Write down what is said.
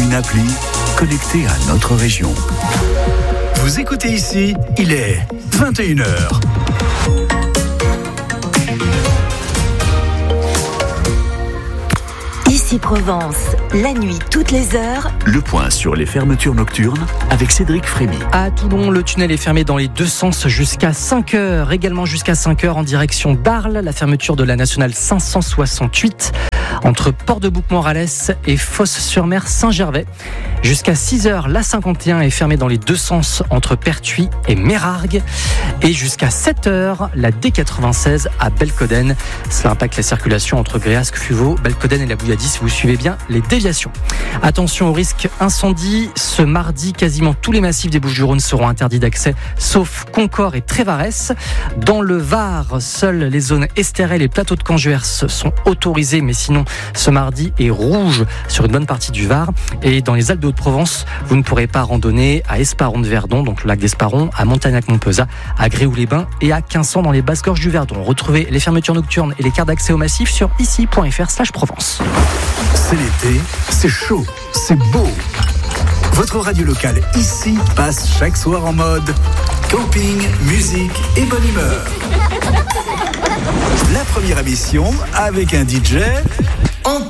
une appli connectée à notre région. Vous écoutez ici, il est 21h. Ici Provence, la nuit toutes les heures. Le point sur les fermetures nocturnes avec Cédric Frémy. À Toulon, le tunnel est fermé dans les deux sens jusqu'à 5h. Également jusqu'à 5h en direction d'Arles. La fermeture de la nationale 568 entre Port-de-Bouc-Moralès et Fos-sur-Mer Saint-Gervais. Jusqu'à 6h, la 51 est fermée dans les deux sens entre Pertuis et Mérargues. Et jusqu'à 7h, la D96 à Belcoden. Cela impacte la circulation entre Gréasque, Fuveau, Belcoden et la Bouilladie si vous suivez bien les déviations. Attention au risque incendie. Ce mardi, quasiment tous les massifs des Bouches-du-Rhône seront interdits d'accès, sauf Concors et Trévarès. Dans le Var, seules les zones Estérel et plateau de Canjuers sont autorisées, mais sinon, ce mardi est rouge sur une bonne partie du Var. Et dans les Alpes de Haute-Provence, vous ne pourrez pas randonner à Esparon de Verdon, donc le lac d'Esparon, à Montagnac-Montpezat, à Gréoux-les-Bains et à Quinçan dans les basses gorges du Verdon. Retrouvez les fermetures nocturnes et les cartes d'accès au massif sur ici.fr/Provence. C'est l'été, c'est chaud, c'est beau. Votre radio locale ici passe chaque soir en mode camping, musique et bonne humeur. La première émission avec un DJ